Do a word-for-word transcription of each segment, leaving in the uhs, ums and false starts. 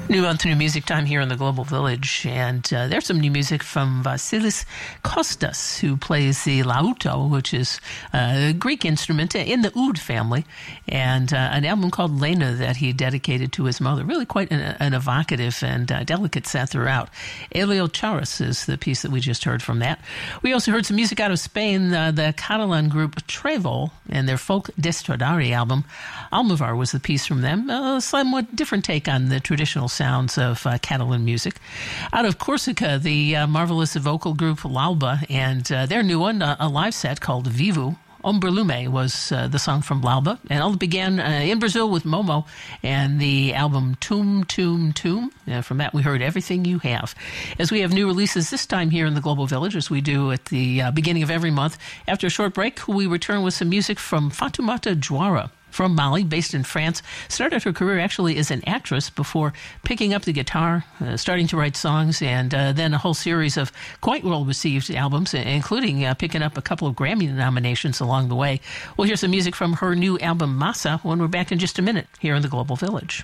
New month, new music time here in the Global Village, and uh, there's some new music from Vasilis Kostas, who plays the lauto, which is a Greek instrument in the oud family, and uh, an album called Lena that he dedicated to his mother. Really quite an, an evocative and uh, delicate set throughout. Elio Charas is the piece that we just heard from that. We also heard some music out of Spain, uh, the Catalan group Trèvol, and their Folk d'Estradari album. Almovar was the piece from them, a somewhat different take on the traditional sounds of uh, Catalan music. Out of Corsica, the uh, marvelous vocal group L'Alba, and uh, their new one, uh, a live set called Vivo. Omberlume was uh, the song from L'Alba, and all began uh, in Brazil with Momo and the album Tum Tum Tum. Uh, from that, we heard Everything You Have. As we have new releases this time here in the Global Village, as we do at the uh, beginning of every month, after a short break, we return with some music from Fatoumata Diawara. From Mali, based in France, started her career actually as an actress before picking up the guitar, uh, starting to write songs, and uh, then a whole series of quite well-received albums, including uh, picking up a couple of Grammy nominations along the way. We'll hear some music from her new album, Massa, when we're back in just a minute here in the Global Village.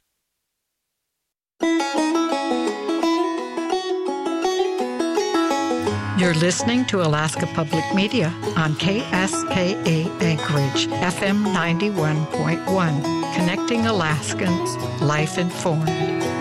You're listening to Alaska Public Media on K S K A Anchorage, F M ninety-one point one, connecting Alaskans, life informed.